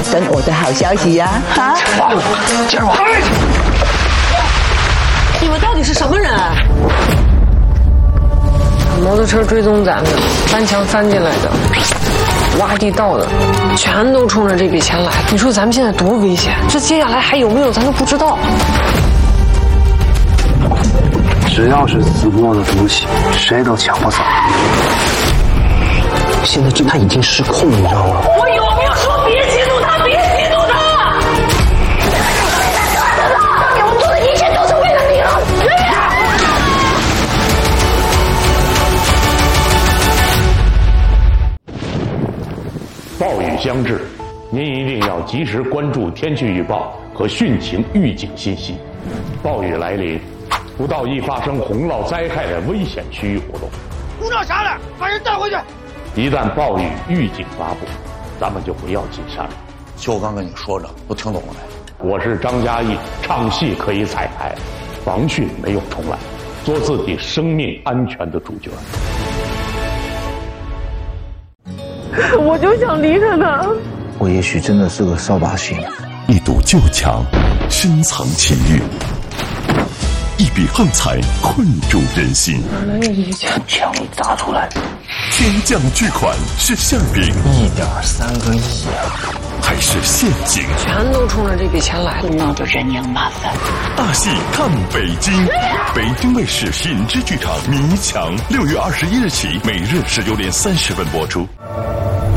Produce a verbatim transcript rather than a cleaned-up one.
等我的好消息呀！哈， 接着我。 你们到底是什么人？ 摩托车追踪咱们，翻墙翻进来的，挖地道的，全都冲着这笔钱来。你说咱们现在多危险？这接下来还有没有咱都不知道。 只要是子墨的东西，谁都抢不走。现在这他已经失控，你知道吗？ 我有没有说别激怒他？别激怒他！我做的一切都是为了你了。 暴雨将至，您一定要及时关注天气预报和汛情预警信息。暴雨来临，不到易发生洪涝灾害的危险区域活动。 不知道啥了，把人带回去。 一旦暴雨预警发布，咱们就不要进山了。 就我刚跟你说着，都听懂了没？ 我是张嘉译，唱戏可以彩排，防汛没有重来，做自己生命安全的主角。 我就想离开他。 我也许真的是个扫把星。 一堵旧墙，深藏奇遇；一笔横财，困住人心。 哪来一枪？ 枪一砸出来， 天降巨款是馅饼， 一点三个亿啊！ 还是陷阱？ 全都冲着这笔钱来。 那就人仰马翻。 大戏看北京，北京卫视品质剧场《迷墙》，六月二十一日起，每日十九点三十分播出。